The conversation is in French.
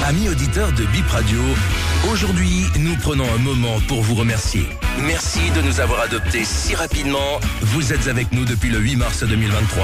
Amis auditeurs de Bip Radio, aujourd'hui, nous prenons un moment pour vous remercier. Merci de nous avoir adoptés si rapidement. Vous êtes avec nous depuis le 8 mars 2023.